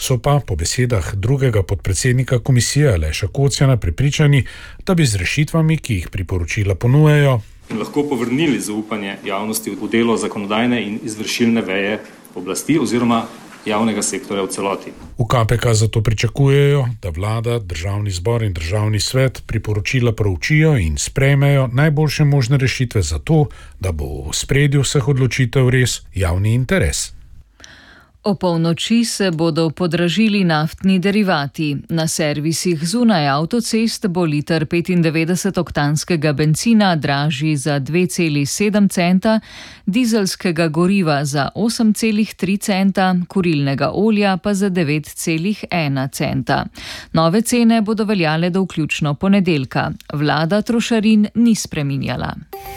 So pa po besedah drugega podpredsednika komisije Aleša Kocjana prepričani, da bi z rešitvami, ki jih priporočila ponujajo, lahko povrnili zaupanje javnosti v delo zakonodajne in izvršilne veje oblasti oziroma javnega sektorja v celoti. V KPK zato pričakujejo, da vlada, državni zbor in državni svet priporočila proučijo in sprejmejo najboljše možne rešitve za to, da bo v ospredju vseh odločitev res javni interes. O polnoči se bodo podražili naftni derivati. Na servisih zunaj avtocest bo liter 95-oktanskega bencina dražji za 2,7 centa, dizelskega goriva za 8,3 centa, kurilnega olja pa za 9,1 centa. Nove cene bodo veljale do vključno ponedeljka. Vlada trošarin ni spreminjala.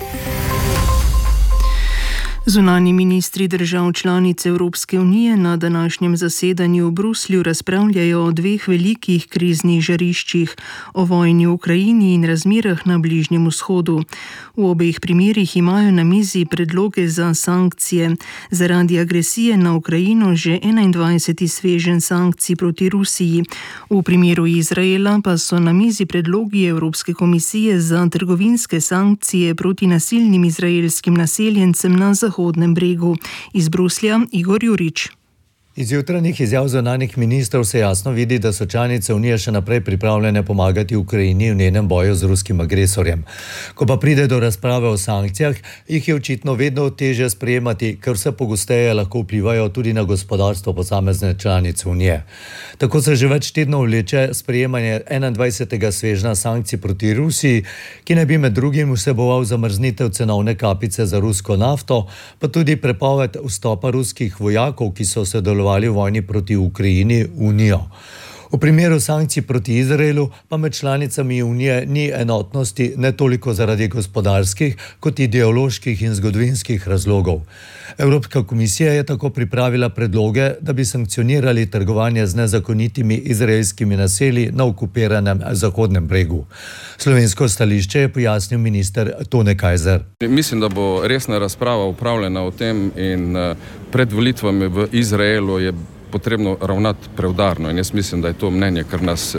Zunanji ministri držav članic Evropske unije na današnjem zasedanju v Bruslju razpravljajo o dveh velikih kriznih žariščih, o vojni v Ukrajini in razmerah na Bližnjem vzhodu. V obeh primerih imajo na mizi predloge za sankcije. Zaradi agresije na Ukrajino že 21. sveženj sankcij proti Rusiji. V primeru Izraela pa so na mizi predlogi Evropske komisije za trgovinske sankcije proti nasilnim izraelskim naseljencem na Zahodnem bregu. Iz Bruslja Igor Jurič. Iz jutranjih izjav zunanjih ministrov se jasno vidi, da so članice Unije še naprej pripravljene pomagati Ukrajini v njenem boju z ruskim agresorjem. Ko pa pride do razprave o sankcijah, jih je očitno vedno težje sprejemati, ker vse pogosteje lahko vplivajo tudi na gospodarstvo posamezne članice Unije. Tako se že več tednov vleče sprejemanje 21. svežnja sankcij proti Rusiji, ki naj bi med drugim vseboval zamrznitev cenovne kapice za rusko nafto, pa tudi prepoved vstopa ruskih vojakov, ki so sodelovali v vojni proti Ukrajini, v Unijo. V primeru sankcij proti Izraelu pa med članicami Unije ni enotnosti ne toliko zaradi gospodarskih kot ideoloških in zgodovinskih razlogov. Evropska komisija je tako pripravila predloge, da bi sankcionirali trgovanje z nezakonitimi izraelskimi naselji na okupiranem Zahodnem bregu. Slovensko stališče je pojasnil minister Tone Kajzer. Mislim, da bo resna razprava upravljena o tem in pred volitvami v Izraelu je potrebno ravnati preudarno in jaz mislim, da je to mnenje, kar nas,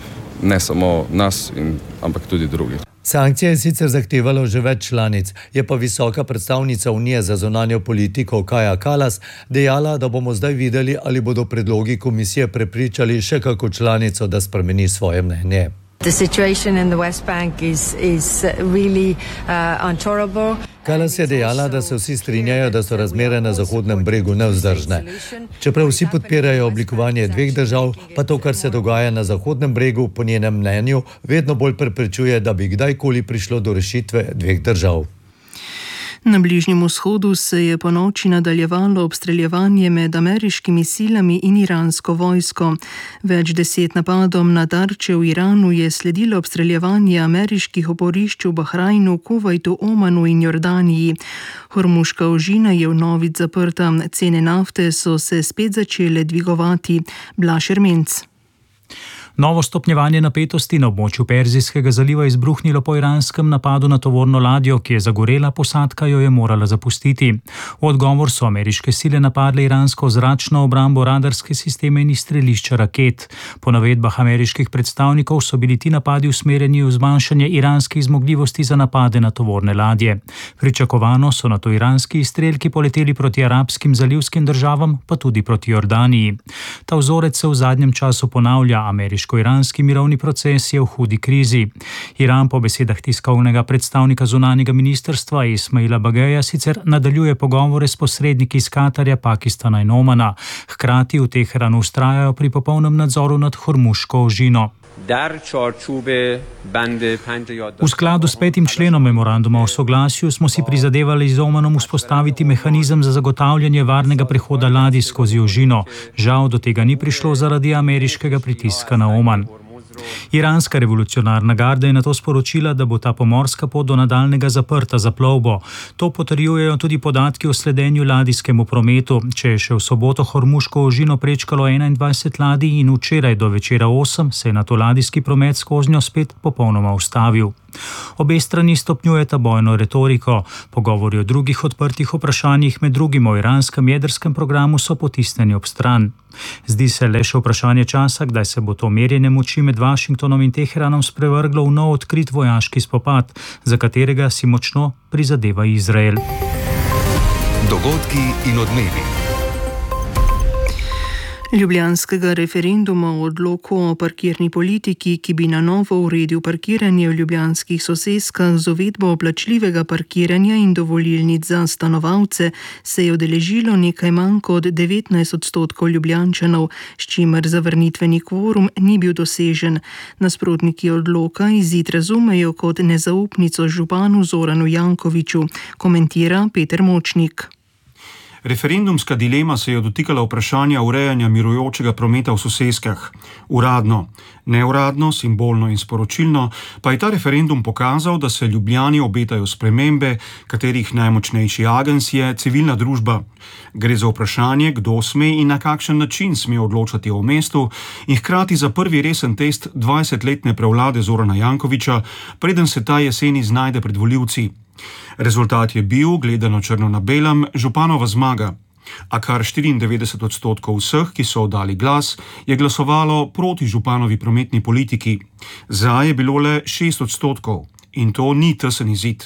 ne samo nas, ampak tudi drugih. Sankcije je sicer zahtevalo že več članic, je pa visoka predstavnica Unije za zunanjo politiko Kaja Kallas dejala, da bomo zdaj videli, ali bodo predlogi komisije prepričali še kako članico, da spremeni svoje mnenje. The situation in the West Bank is really untolerable. Kallas je dejala, da se vsi strinjajo, da so razmere na Zahodnem bregu nevzdržne. Čeprav vsi podpirajo oblikovanje dveh držav, pa to, kar se dogaja na Zahodnem bregu, po njenem mnenju, vedno bolj preprečuje, da bi kdajkoli prišlo do rešitve dveh držav. Na Bližnjem vzhodu se je po noči nadaljevalo obstreljevanje med ameriškimi silami in iransko vojsko. Več 10 napadov na tarče v Iranu je sledilo obstreljevanje ameriških oporišč v Bahrajnu, Kuvajtu, Omanu in Jordaniji. Hormuška ožina je vnovič zaprta, cene nafte so se spet začele dvigovati. Blaž Ermenc. Novo stopnjevanje napetosti na območju Perzijskega zaliva je izbruhnilo po iranskem napadu na tovorno ladjo, ki je zagorela, posadka jo je morala zapustiti. V odgovor so ameriške sile napadle iransko zračno obrambo, radarske sisteme in izstrelišča raket. Po navedbah ameriških predstavnikov so bili ti napadi usmerjeni v zmanjšanje iranskih zmogljivosti za napade na tovorne ladje. Pričakovano so nato iranski izstrelki poleteli proti arabskim zalivskim državam, pa tudi proti Jordaniji. Ta vzorec se v zadnjem času ponavlja. Ameriško-iranski mirovni proces je v hudi krizi. Iran po besedah tiskovnega predstavnika zunanjega ministrstva Ismaila Bageja sicer nadaljuje pogovore s posredniki iz Katarja, Pakistana in Omana. Hkrati v Teheranu vztrajajo pri popolnem nadzoru nad Hormuško ožino. V skladu s 5. členom memoranduma o soglasju smo si prizadevali z Omanom vzpostaviti mehanizem za zagotavljanje varnega prehoda ladij skozi ožino. Žal do tega ni prišlo zaradi ameriškega pritiska na Oman. Iranska revolucionarna garda je nato sporočila, da bo ta pomorska pot do nadaljnega zaprta za plovbo. To potrjujejo tudi podatki o sledenju ladijskemu prometu. Če je še v soboto Hormuško ožino prečkalo 21 ladij in včeraj do večera 8, se je nato ladijski promet skoznjo spet popolnoma ustavil. Obe strani stopnjujeta bojno retoriko. Pogovori o drugih odprtih vprašanjih, med drugim o iranskem jedrskem programu, so potisnjeni ob stran. Zdi se le še vprašanje časa, kdaj se bo to merjenje moči med Washingtonom in Teheranom sprevrglo v nov odkrit vojaški spopad, za katerega si močno prizadeva Izrael. Dogodki in odmevi. Ljubljanskega referenduma o odloku o parkirni politiki, ki bi na novo uredil parkiranje v ljubljanskih soseskah z uvedbo plačljivega parkiranja in dovolilnic za stanovalce, se je udeležilo nekaj manj kot 19% Ljubljančanov, s čimer zavrnitveni kvorum ni bil dosežen. Nasprotniki odloka izid razumejo kot nezaupnico županu Zoranu Jankoviću, komentira Peter Močnik. Referendumska dilema se je dotikala vprašanja urejanja mirujočega prometa v soseskah. Uradno, neuradno, simbolno in sporočilno pa je ta referendum pokazal, da se Ljubljani obetajo spremembe, katerih najmočnejši agens je civilna družba. Gre za vprašanje, kdo sme in na kakšen način sme odločati o mestu in hkrati za prvi resen test 20-letne prevlade Zorana Jankovića, preden se ta jeseni znajde pred volivci. Rezultat je bil, gledano črno na belem, županova zmaga. A kar 94% vseh, ki so oddali glas, je glasovalo proti županovi prometni politiki. Za je bilo le 6% in to ni tesen izid.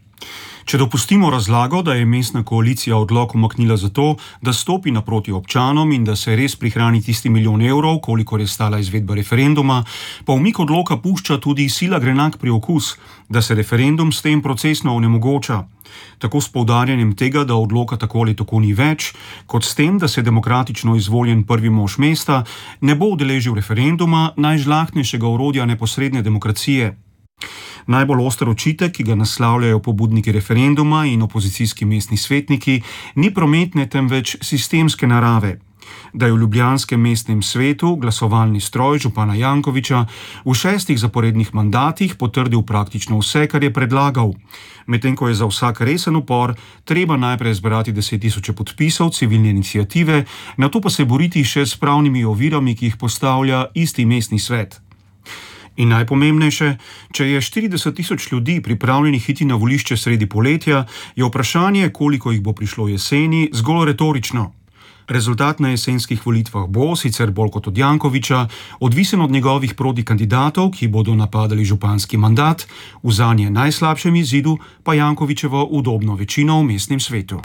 Če dopustimo razlago, da je mestna koalicija odlok umaknila zato, da stopi naproti občanom in da se res prihrani tisti $1 milijon, kolikor je stala izvedba referenduma, pa umik odloka pušča tudi sila grenak priokus, da se referendum s tem procesno onemogoča. Tako s poudarjanjem tega, da odloka tako ali tako ni več, kot s tem, da se demokratično izvoljen prvi mož mesta ne bo udeležil referenduma, najžlahtnejšega orodja neposredne demokracije. Najbolj oster očitek, ki ga naslavljajo pobudniki referenduma in opozicijski mestni svetniki, ni prometne, temveč sistemske narave. Da je v ljubljanskem mestnem svetu glasovalni stroj župana Jankovića v 6 zaporednih mandatih potrdil praktično vse, kar je predlagal. Medtem ko je za vsak resen upor treba najprej zbrati 10.000 podpisov civilne iniciative, nato pa se boriti še s pravnimi ovirami, ki jih postavlja isti mestni svet. In najpomembnejše, če je 40.000 ljudi pripravljenih iti na volišče sredi poletja, je vprašanje, koliko jih bo prišlo jeseni, zgolj retorično. Rezultat na jesenskih volitvah bo, sicer bolj kot od Jankovića, odvisen od njegovih protikandidatov, ki bodo napadali županski mandat, v zanje najslabšem izidu pa Jankovićevo udobno večino v mestnem svetu.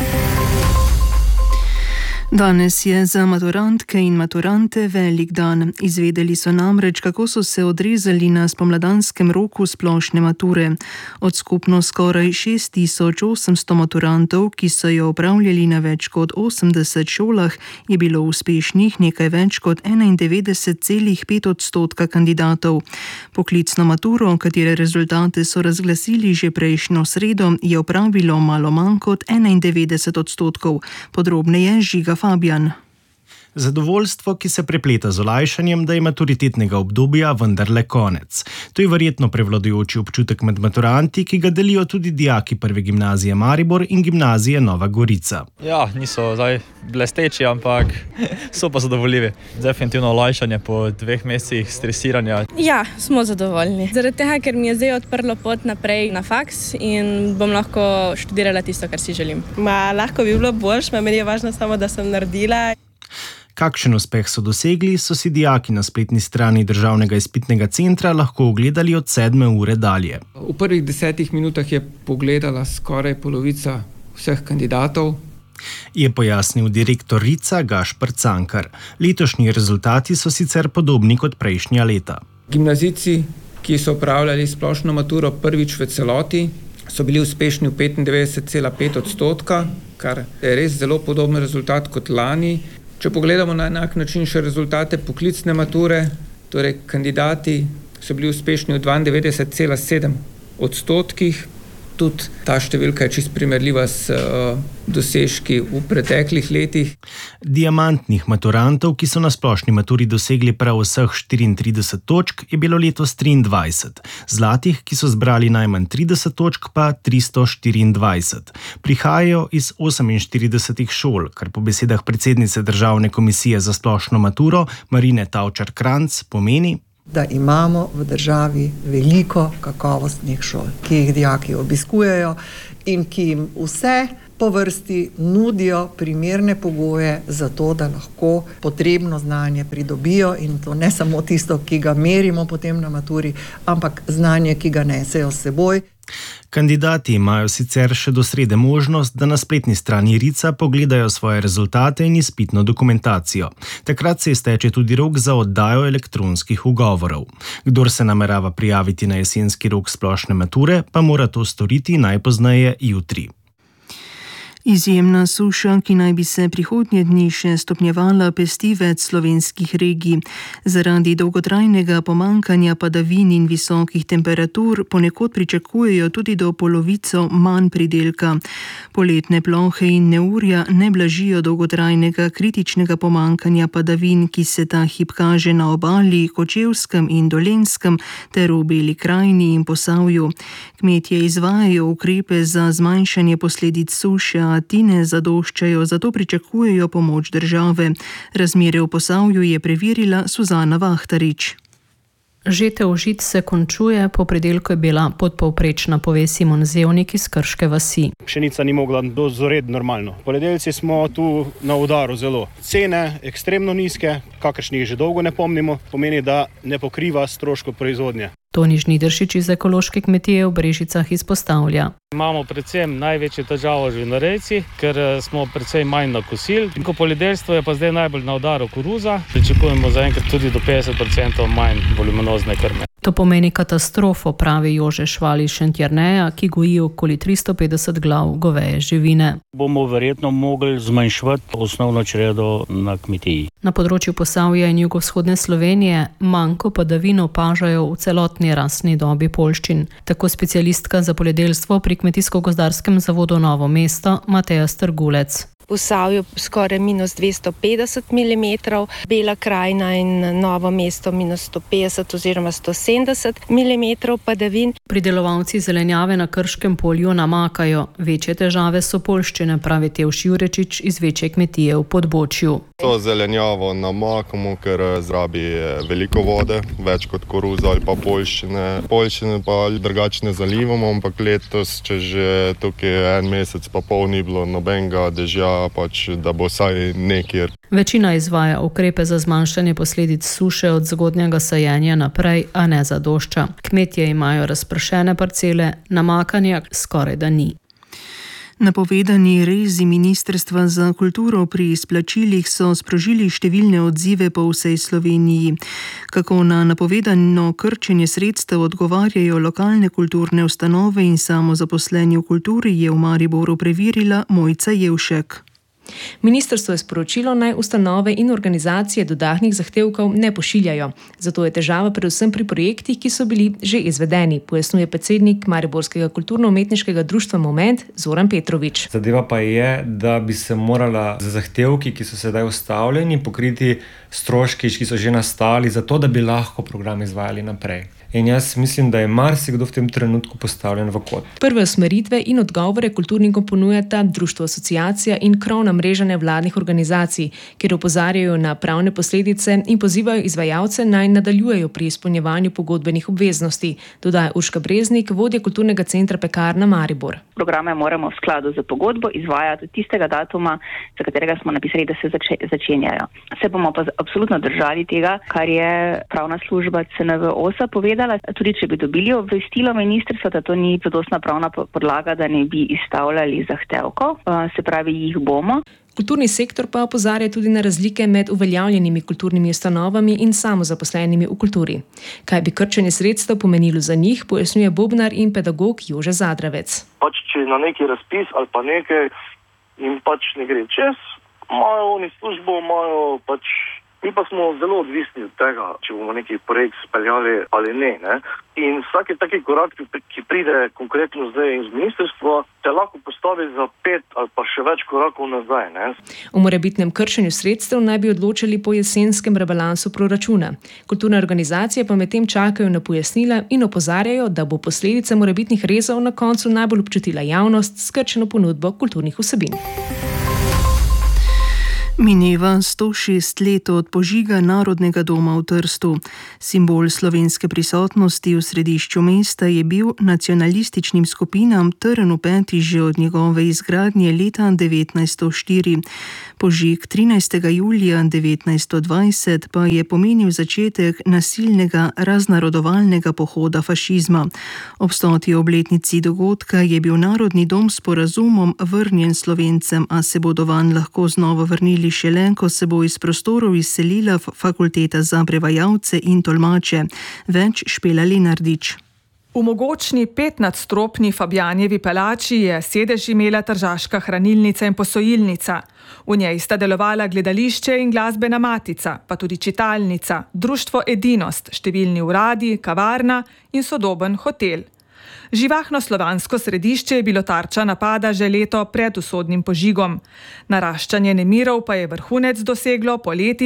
Danes je za maturantke in maturante velik dan. Izvedeli so namreč, kako so se odrezali na spomladanskem roku splošne mature. Od skupno skoraj 6.800 maturantov, ki so jo opravljali na več kot 80 šolah, je bilo uspešnih nekaj več kot 91,5% kandidatov. Poklicno maturo, katere rezultate so razglasili že prejšnjo sredo, je opravilo malo manj kot 91%. Podrobneje Žiga Fabijan. Zadovoljstvo, ki se prepleta z olajšanjem, da je maturitetnega obdobja vendarle konec. To je verjetno prevladujoči občutek med maturanti, ki ga delijo tudi dijaki Prve gimnazije Maribor in gimnazije Nova Gorica. Ja, niso zdaj blesteči, ampak so pa zadovoljivi. Definitivno olajšanje po 2 mesecih stresiranja. Ja, smo zadovoljni. Zaradi tega, ker mi je zdaj odprlo pot naprej na faks in bom lahko študirala tisto, kar si želim. Lahko bi bilo boljše, meni je važno samo, da sem naredila. Kakšen uspeh so dosegli, so si dijaki na spletni strani Državnega izpitnega centra lahko ogledali od 7 ure dalje. V prvih 10 minutah je pogledala skoraj polovica vseh kandidatov. Je pojasnil direktor RIC-a Gašper Cankar. Letošnji rezultati so sicer podobni kot prejšnja leta. Gimnazijci, ki so opravljali splošno maturo prvič v celoti, so bili uspešni v 95,5%, kar je res zelo podoben rezultat kot lani. Če pogledamo na enak način še rezultate poklicne mature, torej kandidati so bili uspešni v 92,7%. Tudi ta številka je čisto primerljiva s dosežki v preteklih letih. Diamantnih maturantov, ki so na splošni maturi dosegli prav vseh 34 točk, je bilo letos 23. Zlatih, ki so zbrali najmanj 30 točk, pa 324. Prihajajo iz 48 šol, kar po besedah predsednice Državne komisije za splošno maturo Marine Tavčar Kranc pomeni: Da imamo v državi veliko kakovostnih šol, ki jih dijaki obiskujejo in ki jim vse po vrsti nudijo primerne pogoje za to, da lahko potrebno znanje pridobijo, in to ne samo tisto, ki ga merimo potem na maturi, ampak znanje, ki ga nesejo s seboj. Kandidati imajo sicer še do srede možnost, da na spletni strani RIC-a pogledajo svoje rezultate in izpitno dokumentacijo. Takrat se izteče tudi rok za oddajo elektronskih ugovorov. Kdor se namerava prijaviti na jesenski rok splošne mature, pa mora to storiti najpozneje jutri. Izjemna suša, ki naj bi se prihodnje dni še stopnjevala, pesti več slovenskih regij. Zaradi dolgotrajnega pomankanja padavin in visokih temperatur ponekod pričakujejo tudi do polovico manj pridelka. Poletne plohe in neurja ne blažijo dolgotrajnega kritičnega pomankanja padavin, ki se ta hip kaže na obali, Kočevskem in Dolenjskem ter v Beli krajini in Posavju. Kmetje izvajajo ukrepe za zmanjšanje posledic suše, a ti ne zadoščajo, zato pričakujejo pomoč države. Razmere v Posavju je preverila Suzana Vahtarič. Žetev žit se končuje, po pridelku je bila podpovprečna, pove Simon Zevnik iz Krške vasi. Pšenica ni mogla dozoreti normalno. Poljedelci smo tu na udaru zelo. Cene ekstremno nizke, kakršnih že dolgo ne pomnimo, pomeni, da ne pokriva stroškov proizvodnje. Toni Žnideršič iz ekološke kmetije v Brežicah izpostavlja. Imamo predvsem največjo težavo živinorejci, ker smo predvsem manj nakosil. Poljedelstvo je pa zdaj najbolj na udaru koruza. Pričakujemo zaenkrat tudi do 50% manj voluminozne krme. To pomeni katastrofo, pravi Jože Švali iz Šentjerneja, ki goji okoli 350 glav goveje živine. Bomo verjetno mogli zmanjšati osnovno čredo na kmetiji. Na področju Posavja in jugovzhodne Slovenije manjko padavin opažajo v celotni rastni dobi poljščin. Tako specialistka za poljedelstvo pri Kmetijsko-gozdarskem zavodu Novo mesto Mateja Strgulec. V Posavju skoraj minus 250 mm, Bela krajina in Novo mesto minus 150 oziroma 170 mm padavin. Pridelovalci zelenjave na Krškem polju namakajo. Večje težave so poljščine, pravi Tevš Jurečič iz večje kmetije v Podbočju. To zelenjavo namakamo, ker zrabi veliko vode, več kot koruza ali pa poljščine. Poljščine pa drugačne zalivamo, ampak letos, če že tukaj en mesec pa pol ni bilo nobenega dežja, pač da bo vsaj nekjer. Večina izvaja ukrepe za zmanjšanje posledic suše od zgodnjega sajenja naprej, a ne zadošča. Kmetje imajo razpršene parcele, namakanja skoraj da ni. Napovedani rezi Ministrstva za kulturo pri izplačilih so sprožili številne odzive po vsej Sloveniji. Kako na napovedano krčenje sredstev odgovarjajo lokalne kulturne ustanove in samozaposleni v kulturi, je v Mariboru preverila Mojca Jevšek. Ministrstvo je sporočilo, naj ustanove in organizacije dodatnih zahtevkov ne pošiljajo. Zato je težava predvsem pri projektih, ki so bili že izvedeni, pojasnjuje predsednik Mariborskega kulturno-umetniškega društva Moment Zoran Petrovič. Zadeva pa je, da bi se morala za zahtevki, ki so sedaj ustavljeni, pokriti stroški, ki so že nastali, zato da bi lahko program izvajali naprej. In jaz mislim, da je marsikdo v tem trenutku postavljen v kot. Prve usmeritve in odgovore kulturnikom ponujata Društvo Asociacija in krovna mreža nevladnih organizacij, kjer opozarjajo na pravne posledice in pozivajo izvajalce naj nadaljujejo pri izpolnjevanju pogodbenih obveznosti, dodaja Urška Breznik, vodja kulturnega centra Pekarna Maribor. Programe moramo v skladu z pogodbo izvajati od tistega datuma, za katerega smo napisali, da se začenjajo. Se bomo pa absolutno držali tega, kar je pravna služba CNVOS-a povedala. Tudi če bi dobili obvestilo ministrstva, da to ni zadostna pravna podlaga, da ne bi izstavljali zahtevkov, se pravi, jih bomo. Kulturni sektor pa opozarja tudi na razlike med uveljavljenimi kulturnimi ustanovami in samozaposlenimi v kulturi. Kaj bi krčenje sredstev pomenilo za njih, pojasnjuje bobnar in pedagog Jože Zadravec. Če na neki razpis ali pa nekaj jim ne gre čez, imajo oni službo, mi pa smo zelo odvisni od tega, če bomo neki projekt speljali ali ne. In vsaki taki korak, ki pride konkretno zdaj iz ministrstva, te lahko postavi za 5 ali pa še več korakov nazaj. O morebitnem kršenju sredstev naj bi odločili po jesenskem rebalansu proračuna. Kulturne organizacije pa medtem čakajo na pojasnila in opozarjajo, da bo posledice morebitnih rezov na koncu najbolj občutila javnost s krčeno ponudbo kulturnih vsebin. Mineva 106 let od požiga Narodnega doma v Trstu. Simbol slovenske prisotnosti v središču mesta je bil nacionalističnim skupinam trn v peti že od njegove izgradnje leta 1904. Požig 13. julija 1920 pa je pomenil začetek nasilnega raznarodovalnega pohoda fašizma. Ob 100. obletnici dogodka je bil Narodni dom s sporazumom vrnjen Slovencem, a se bodo vanj lahko znova vrnili šele, ko se bo iz prostorov izselila Fakulteta za prevajalce in tolmače. Več Špela Lenardič. V mogočni 5-nadstropni Fabjanjevi palači je sedež imela tržaška hranilnica in posojilnica. V njej sta delovala gledališče in glasbena matica, pa tudi čitalnica, društvo Edinost, številni uradi, kavarna in sodoben hotel. Živahno slovansko središče je bilo tarča napada že leto pred usodnim požigom. Naraščanje nemirov pa je vrhunec doseglo poleti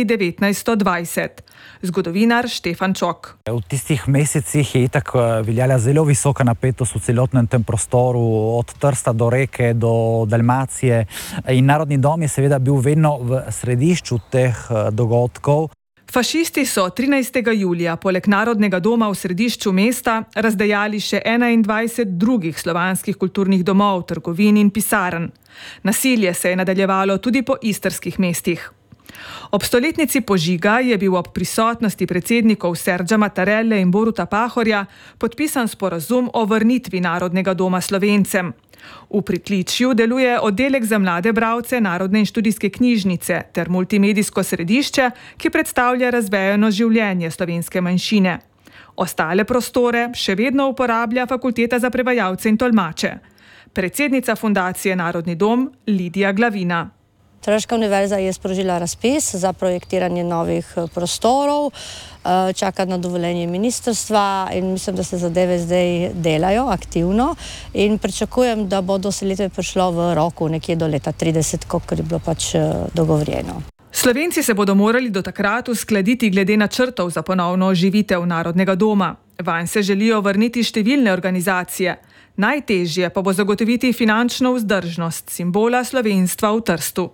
1920. Zgodovinar Štefan Čok. V tistih mesecih je itak veljala zelo visoka napetost v celotnem tem prostoru, od Trsta do Reke, do Dalmacije, in Narodni dom je seveda bil vedno v središču teh dogodkov. Fašisti so 13. julija poleg Narodnega doma v središču mesta razdejali še 21 drugih slovanskih kulturnih domov, trgovin in pisarn. Nasilje se je nadaljevalo tudi po istrskih mestih. Ob stoletnici požiga je bil ob prisotnosti predsednikov Serdža Mattarelle in Boruta Pahorja podpisan sporazum o vrnitvi Narodnega doma Slovencem. V pritličju deluje oddelek za mlade bralce Narodne in študijske knjižnice ter multimedijsko središče, ki predstavlja razvejano življenje slovenske manjšine. Ostale prostore še vedno uporablja Fakulteta za prevajalce in tolmače. Predsednica fundacije Narodni dom Lidija Glavina. Tržaška univerza je sprožila razpis za projektiranje novih prostorov, čaka na dovoljenje ministrstva in mislim, da se zadeve zdaj delajo aktivno in pričakujem, da bo do selitve prišlo v roku nekje do leta 30, kot je bilo pač dogovorjeno. Slovenci se bodo morali do takrat uskladiti glede načrtov za ponovno oživitev Narodnega doma. Vanj se želijo vrniti številne organizacije. Najtežje pa bo zagotoviti finančno vzdržnost simbola slovenstva v Trstu.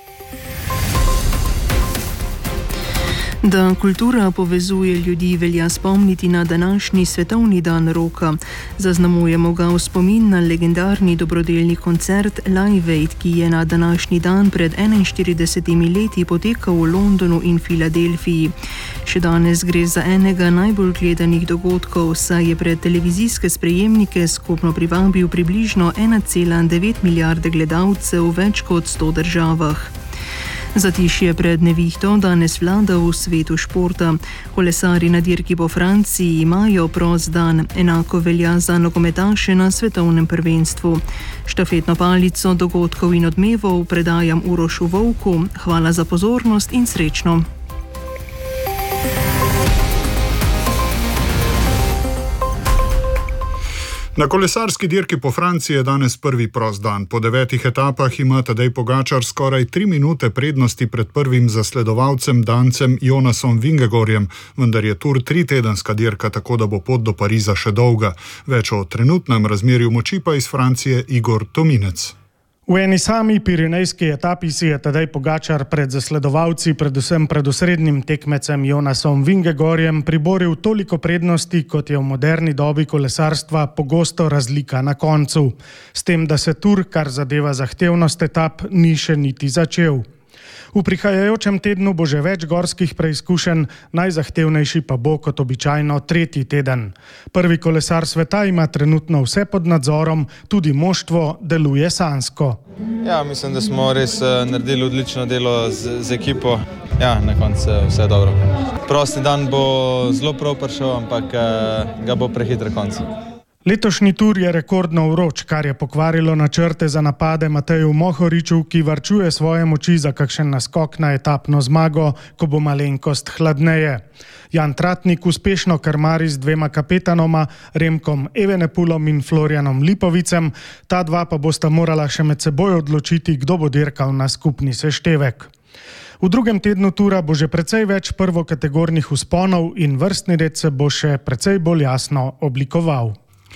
Da kultura povezuje ljudi, velja spomniti na današnji svetovni dan roka. Zaznamujemo ga v spomin na legendarni dobrodelni koncert Live Aid, ki je na današnji dan pred 41 leti potekal v Londonu in Filadelfiji. Še danes gre za enega najbolj gledanih dogodkov, saj je pred televizijske sprejemnike skupno privabil približno 1,9 milijarde gledalcev v več kot 100 državah. Zatišje pred nevihto danes vlada v svetu športa. Kolesarji na dirki po Franciji imajo prost dan, enako velja za nogometaše na svetovnem prvenstvu. Štafetno palico dogodkov in odmevov predajam Urošu Vovku. Hvala za pozornost in srečno. Na kolesarski dirki po Franciji je danes prvi prost dan. Po 9 etapah ima Tadej Pogačar skoraj 3 minute prednosti pred prvim zasledovalcem Dancem Jonasom Vingegorjem, vendar je Tour 3-tedenska dirka, tako da bo pot do Pariza še dolga. Več o trenutnem razmerju moči pa iz Francije Igor Tominec. V eni sami pirenejski etapi si je Tadej Pogačar pred zasledovalci, predvsem pred osrednjim tekmecem Jonasom Vingegorjem, priboril toliko prednosti, kot je v moderni dobi kolesarstva pogosto razlika na koncu. S tem, da se Tour, kar zadeva zahtevnost etap, ni še niti začel. V prihajajočem tednu bo že več gorskih preizkušenj, najzahtevnejši pa bo kot običajno 3. teden. Prvi kolesar sveta ima trenutno vse pod nadzorom, tudi moštvo deluje sanjsko. Ja, mislim, da smo res naredili odlično delo z ekipo. Ja, na koncu vse dobro. Prosti dan bo zelo prav prišel, ampak ga bo prehiter konc. Letošnji Tour je rekordno vroč, kar je pokvarilo načrte za napade Mateju Mohoriču, ki varčuje svoje moči za kakšen naskok na etapno zmago, ko bo malenkost hladneje. Jan Tratnik uspešno krmari z 2 kapetanoma, Remkom Evenepulom in Florianom Lipovicem, ta dva pa bosta morala še med seboj odločiti, kdo bo dirkal na skupni seštevek. V drugem tednu Tura bo že precej več prvokategornih vzponov in vrstni red se bo še precej bolj jasno oblikoval.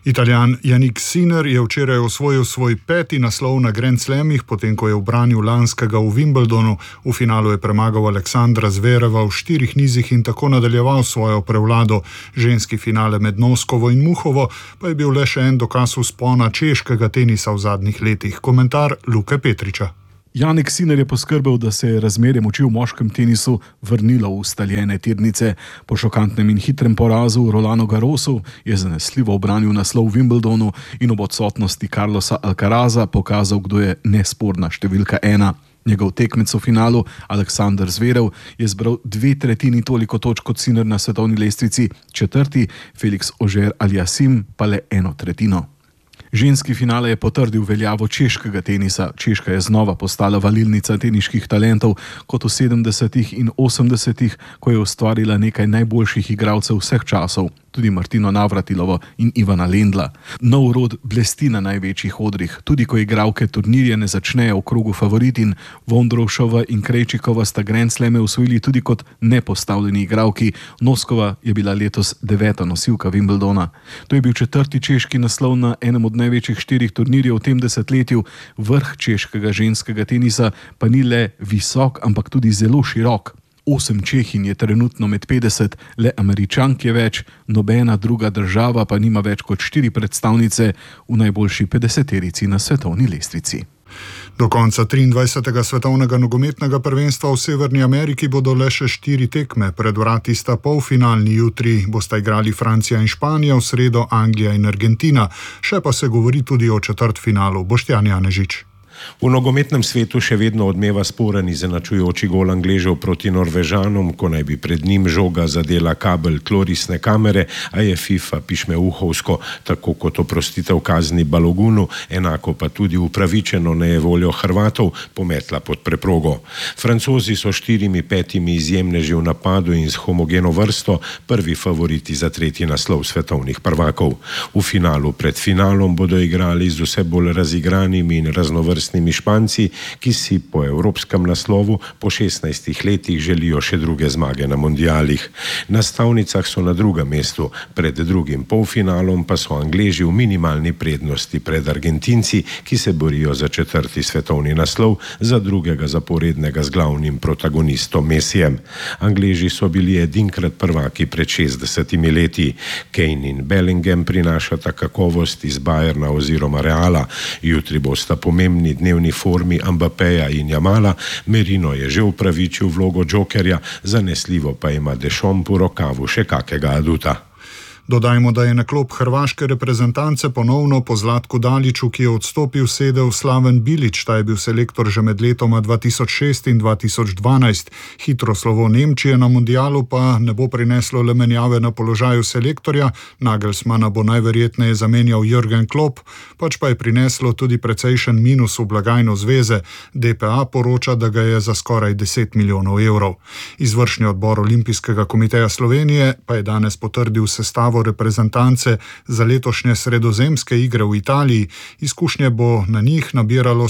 Italijan Jannik Sinner je včeraj osvojil svoj 5. naslov na Grand Slamih, potem ko je ubranil lanskega v Wimbledonu. V finalu je premagal Aleksandra Zvereva v 4 nizih in tako nadaljeval svojo prevlado. Ženski finale med Noskovo in Muhovo pa je bil le še en dokaz vzpona češkega tenisa v zadnjih letih. Komentar Luke Petriča. Jannik Sinner je poskrbel, da se je razmerje moči v moškem tenisu vrnilo v ustaljene tirnice. Po šokantnem in hitrem porazu Rolanu Garrosu je zanesljivo obranil naslov v Wimbledonu in ob odsotnosti Carlosa Alcaraza pokazal, kdo je nesporna številka 1. Njegov tekmec v finalu, Aleksander Zverev, je zbral 2/3 toliko točk kot Sinner na svetovni lestvici, 4. Felix Auger-Aliassime pa le 1/3. Ženski finale je potrdil veljavo češkega tenisa. Češka je znova postala valilnica teniških talentov kot v 70. in 80. ko je ustvarila nekaj najboljših igralcev vseh časov, tudi Martino Navratilovo in Ivana Lendla. Nov rod blesti na največjih odrih, tudi ko igralke turnirje ne začnejo v krogu favoritin. Vondroušova in Krejčikova sta Grand Slame osvojili tudi kot nepostavljeni igralki. Noskova je bila letos 9. nosilka Wimbledona. To je bil 4. češki naslov na enem od največjih 4 turnirjev v tem desetletju. Vrh češkega ženskega tenisa pa ni le visok, ampak tudi zelo širok. 8 Čehin je trenutno med 50, le Američank je več, nobena druga država pa nima več kot 4 predstavnice v najboljši 50-terici na svetovni lestvici. Do konca 23. svetovnega nogometnega prvenstva v Severni Ameriki bodo le še 4 tekme. Pred vrati sta polfinalni, jutri bosta igrali Francija in Španija, v sredo Anglija in Argentina. Še pa se govori tudi o četrtfinalu. Boštjan Janežič. V nogometnem svetu še vedno odmeva sporen izenačujoči gol Angležev proti Norvežanom, ko naj bi pred njim žoga zadela kabel tlorisne kamere, a je FIFA pišmeuhovsko, tako kot oprostitev kazni Balogunu, enako pa tudi upravičeno nejevoljo Hrvatov, pometla pod preprogo. Francozi so 4-5 izjemneži v napadu in s homogeno vrsto prvi favoriti za 3. naslov svetovnih prvakov. V finalu pred finalom bodo igrali z vse bolj razigranimi in raznovrstnimi Španci, ki si po evropskem naslovu po 16 letih želijo še druge zmage na mundialih. Na stavnicah so na drugem mestu, pred drugim polfinalom pa so Angleži v minimalni prednosti pred Argentinci, ki se borijo za 4. svetovni naslov, za drugega zaporednega z glavnim protagonistom Messijem. Angleži so bili edinkrat prvaki pred 60 leti. Kane in Bellingham prinašata kakovost iz Bayerna oziroma Reala. Jutri bosta pomembni dnevni formi Mbappéja in Jamala. Merino je že upravičil vlogo džokerja, zanesljivo pa ima Deschamps v rokavu še kakega aduta. Dodajmo, da je na klop hrvaške reprezentance ponovno po Zlatku Daliću, ki je odstopil, sedel Slaven Bilić. Ta je bil selektor že med letoma 2006 in 2012. Hitro slovo Nemčije na mundialu pa ne bo prineslo le menjave na položaju selektorja. Nagelsmana bo najverjetneje zamenjal Jürgen Klopp, pač pa je prineslo tudi precejšen minus v blagajno zveze. DPA poroča, da ga je za skoraj 10 milijonov evrov. Izvršni odbor Olimpijskega komiteja Slovenije pa je danes potrdil sestavo reprezentance za letošnje sredozemske igre v Italiji. Izkušnje bo na njih nabiralo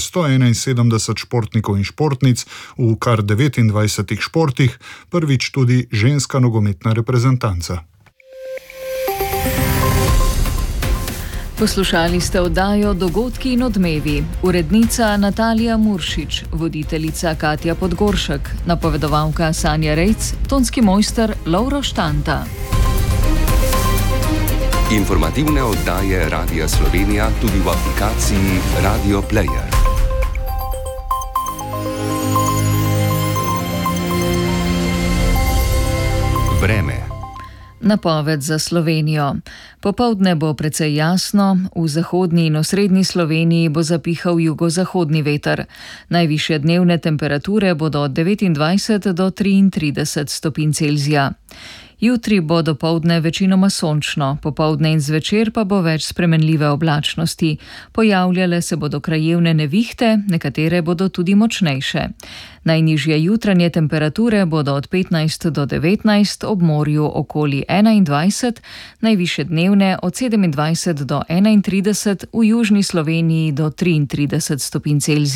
171 športnikov in športnic v kar 29 športih, prvič tudi ženska nogometna reprezentanca. Poslušali ste oddajo Dogodki in odmevi. Urednica Natalija Muršič, voditeljica Katja Podgoršek, napovedovalka Sanja Rejc, tonski mojster Lovro Štanta. Informativne oddaje Radia Slovenija tudi v aplikaciji Radio Player. Vreme. Napoved za Slovenijo. Popoldne bo precej jasno, v zahodni in osrednji Sloveniji bo zapihal jugozahodni veter. Najvišje dnevne temperature bodo od 29 do 33 stopinj Celzija. Jutri bo dopoldne večinoma sončno, popoldne in zvečer pa bo več spremenljive oblačnosti. Pojavljale se bodo krajevne nevihte, nekatere bodo tudi močnejše. Najnižje jutranje temperature bodo od 15 do 19, ob morju okoli 21, najvišje dnevne od 27 do 31, v južni Sloveniji do 33 stopinj Celzija.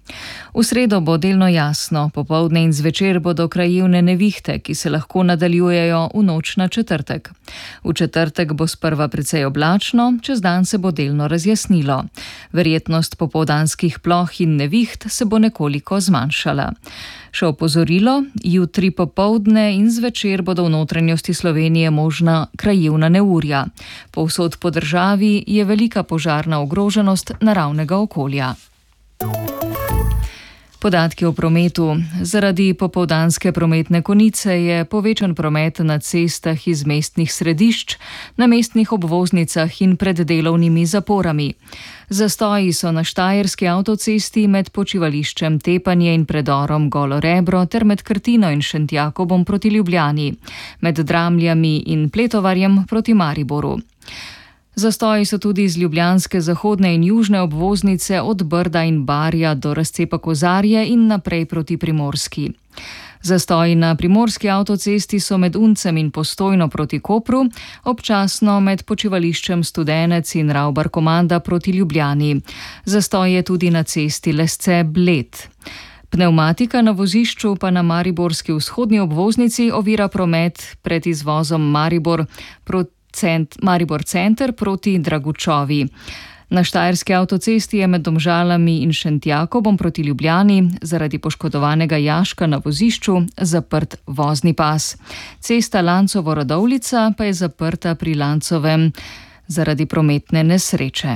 V sredo bo delno jasno, popoldne in zvečer bodo krajevne nevihte, ki se lahko nadaljujejo v noč na četrtek. V četrtek bo sprva precej oblačno, čez dan se bo delno razjasnilo. Verjetnost popoldanskih ploh in neviht se bo nekoliko zmanjšala. Še opozorilo, jutri popoldne in zvečer bodo v notranjosti Slovenije možna krajevna neurja. Povsod po državi je velika požarna ogroženost naravnega okolja. Podatki o prometu. Zaradi popoldanske prometne konice je povečan promet na cestah iz mestnih središč, na mestnih obvoznicah in pred delovnimi zaporami. Zastoji so na Štajerski avtocesti med počivališčem Tepanje in predorom Golo Rebro ter med Krtino in Šentjakobom proti Ljubljani, med Dramljami in Pletovarjem proti Mariboru. Zastoji so tudi z ljubljanske zahodne in južne obvoznice od Brda in Barja do razcepa Kozarje in naprej proti Primorski. Zastoji na primorski avtocesti so med Uncem in Postojno proti Kopru, občasno med počivališčem Studenec in Ravbar Komanda proti Ljubljani. Zastoj je tudi na cesti Lesce-Bled. Pnevmatika na vozišču pa na mariborski vzhodni obvoznici ovira promet pred izvozom Maribor Center proti Dragučovi. Na Štajerski avtocesti je med Domžalami in Šentjakobom proti Ljubljani zaradi poškodovanega jaška na vozišču zaprt vozni pas. Cesta Lancovo-Radovljica pa je zaprta pri Lancovem zaradi prometne nesreče.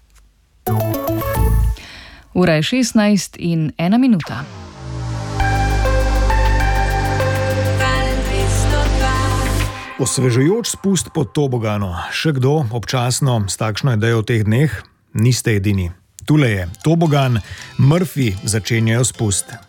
Ura je 16:01. Osvežujoč spust po toboganu. Še kdo občasno s takšno idejo v teh dneh? Niste edini. Tule je tobogan, Murphy začenjajo spust.